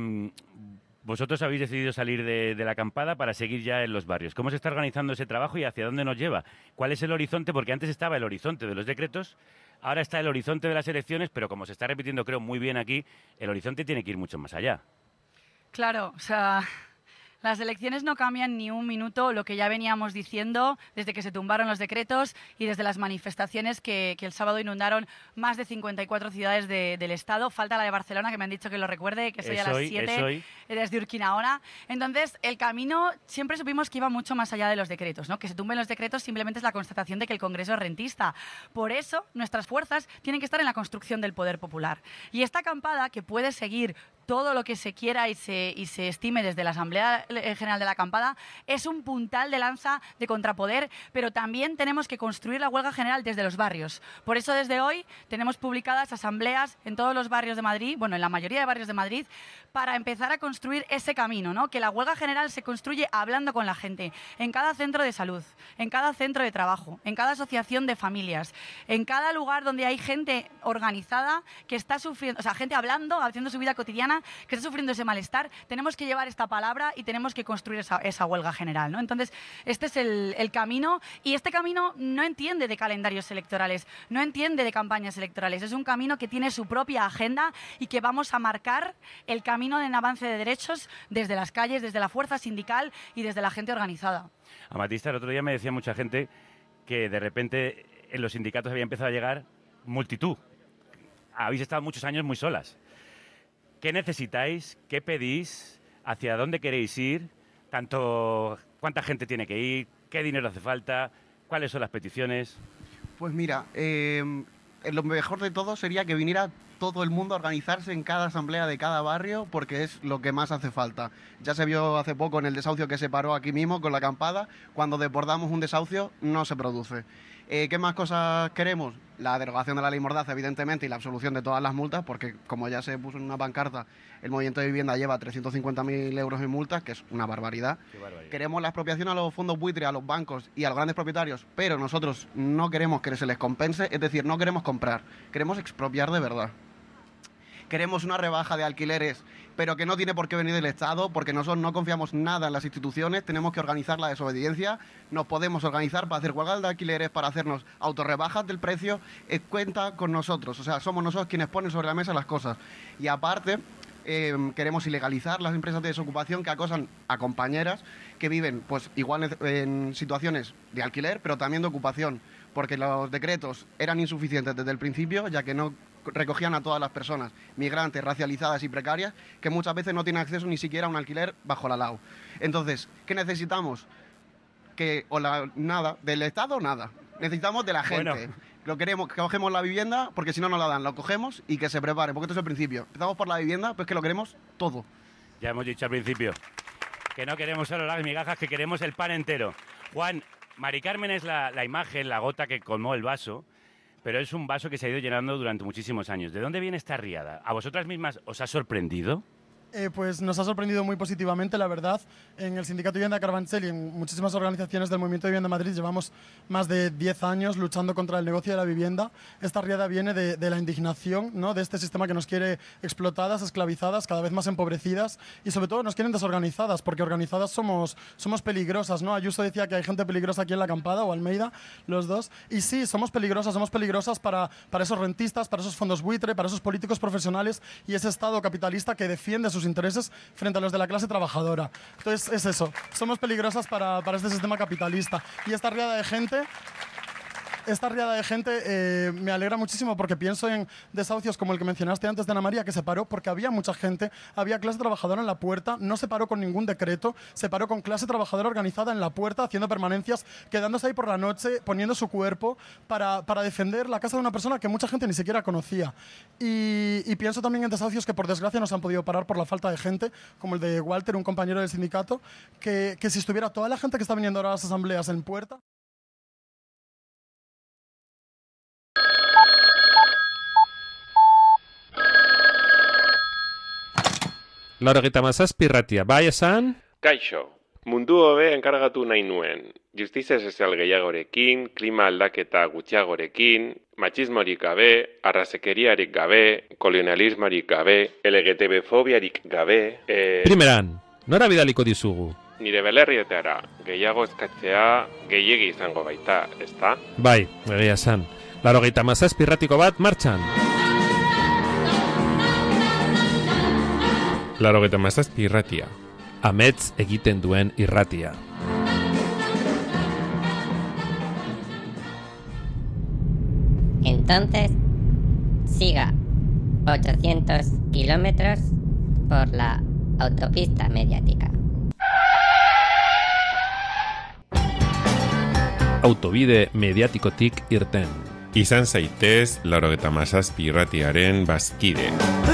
vosotros habéis decidido salir de La Acampada para seguir ya en los barrios. ¿Cómo se está organizando ese trabajo y hacia dónde nos lleva? ¿Cuál es el horizonte? Porque antes estaba el horizonte de los decretos, ahora está el horizonte de las elecciones, pero como se está repitiendo, creo, muy bien aquí, el horizonte tiene que ir mucho más allá. Claro, o sea, las elecciones no cambian ni un minuto lo que ya veníamos diciendo desde que se tumbaron los decretos y desde las manifestaciones que el sábado inundaron más de 54 ciudades del Estado. Falta la de Barcelona, que me han dicho que lo recuerde, que soy a las 7 desde Urquinaona. Entonces, el camino siempre supimos que iba mucho más allá de los decretos, ¿no? Que se tumben los decretos simplemente es la constatación de que el Congreso es rentista. Por eso, nuestras fuerzas tienen que estar en la construcción del poder popular. Y esta acampada, que puede seguir todo lo que se quiera y se estime desde la Asamblea General de la Acampada, es un puntal de lanza de contrapoder, pero también tenemos que construir la huelga general desde los barrios. Por eso desde hoy tenemos publicadas asambleas en todos los barrios de Madrid, bueno, en la mayoría de barrios de Madrid, para empezar a construir ese camino, ¿no? Que la huelga general se construye hablando con la gente, en cada centro de salud, en cada centro de trabajo, en cada asociación de familias, en cada lugar donde hay gente organizada que está sufriendo, o sea, gente hablando, haciendo su vida cotidiana, que está sufriendo ese malestar. Tenemos que llevar esta palabra y tenemos que construir esa huelga general, ¿no? Entonces, este es el camino, y este camino no entiende de calendarios electorales, no entiende de campañas electorales. Es un camino que tiene su propia agenda y que vamos a marcar el camino en avance de derechos desde las calles, desde la fuerza sindical y desde la gente organizada. Amatista, el otro día me decía mucha gente que de repente en los sindicatos había empezado a llegar multitud. Habéis estado muchos años muy solas. ¿Qué necesitáis? ¿Qué pedís? ¿Hacia dónde queréis ir? Tanto, ¿cuánta gente tiene que ir? ¿Qué dinero hace falta? ¿Cuáles son las peticiones? Pues mira, lo mejor de todo sería que viniera todo el mundo a organizarse en cada asamblea de cada barrio, porque es lo que más hace falta. Ya se vio hace poco en el desahucio que se paró aquí mismo con La Acampada. Cuando desbordamos un desahucio no se produce. ¿Qué más cosas queremos? La derogación de la ley Mordaza, evidentemente, y la absolución de todas las multas, porque como ya se puso en una pancarta, el movimiento de vivienda lleva 350.000 euros en multas, que es una barbaridad. Queremos la expropiación a los fondos buitre, a los bancos y a los grandes propietarios, pero nosotros no queremos que se les compense, es decir, no queremos comprar, queremos expropiar de verdad. Queremos una rebaja de alquileres, pero que no tiene por qué venir del Estado, porque nosotros no confiamos nada en las instituciones, tenemos que organizar la desobediencia, nos podemos organizar para hacer huelgas de alquileres, para hacernos autorrebajas del precio, cuenta con nosotros, o sea, somos nosotros quienes ponen sobre la mesa las cosas. Y aparte, queremos ilegalizar las empresas de desocupación que acosan a compañeras que viven, pues igual en situaciones de alquiler, pero también de ocupación, porque los decretos eran insuficientes desde el principio, ya que no recogían a todas las personas migrantes, racializadas y precarias, que muchas veces no tienen acceso ni siquiera a un alquiler bajo la LAU. Entonces, ¿qué necesitamos? Nada, del Estado nada. Necesitamos de la gente. Bueno. Lo queremos, que cogemos la vivienda, porque si no nos la dan, lo cogemos y que se prepare, porque esto es el principio. Empezamos por la vivienda, pues que lo queremos todo. Ya hemos dicho al principio que no queremos solo las migajas, que queremos el pan entero. Juan, Mari Carmen es la imagen, la gota que colmó el vaso, pero es un vaso que se ha ido llenando durante muchísimos años. ¿De dónde viene esta riada? ¿A vosotras mismas os ha sorprendido? Pues nos ha sorprendido muy positivamente, la verdad. En el Sindicato Vivienda Carabanchel y en muchísimas organizaciones del Movimiento de Vivienda Madrid llevamos más de 10 años luchando contra el negocio de la vivienda. Esta riada viene de la indignación, ¿no? De este sistema que nos quiere explotadas, esclavizadas, cada vez más empobrecidas y sobre todo nos quieren desorganizadas, porque organizadas somos peligrosas, ¿no? Ayuso decía que hay gente peligrosa aquí en La Acampada, o Almeida, los dos. Y sí, somos peligrosas para esos rentistas, para esos fondos buitre, para esos políticos profesionales y ese Estado capitalista que defiende sus intereses frente a los de la clase trabajadora. Entonces es eso, somos peligrosas para este sistema capitalista. Y esta riada de gente me alegra muchísimo, porque pienso en desahucios como el que mencionaste antes de Ana María, que se paró porque había mucha gente, había clase trabajadora en la puerta, no se paró con ningún decreto, se paró con clase trabajadora organizada en la puerta, haciendo permanencias, quedándose ahí por la noche, poniendo su cuerpo para defender la casa de una persona que mucha gente ni siquiera conocía. Y pienso también en desahucios que por desgracia no se han podido parar por la falta de gente, como el de Walter, un compañero del sindicato, que si estuviera toda la gente que está viniendo ahora a las asambleas en puerta... 97 irratia, bai esan? Kaixo, mundu hobe enkargatu nahi nuen. Justizia sozial gehiagorekin, klima aldaketa gutxiagorekin, matxismorik gabe, arrazekeriarik gabe, kolonialismorik gabe, LGTB-fobiarik gabe... Primeran, nora bidaliko dizugu? Nire belerrietara, gehiago eskatzea gehiegi izango baita, ezta? Bai, egia esan. 97 irratiko bat martxan. 97 irratia. Amets egiten duen irratia. Entonces, siga 800 kilómetros por la autopista mediática. Autobide mediatikotik irten. Izan zaitez 97 irratiaren bazkide.